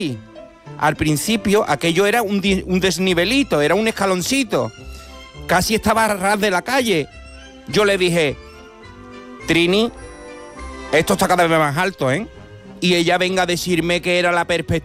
Al principio aquello era un desnivelito, era un escaloncito. Casi estaba a ras de la calle. Yo le dije, Trini, esto está cada vez más alto, ¿eh? Y ella venga a decirme que era la perspectiva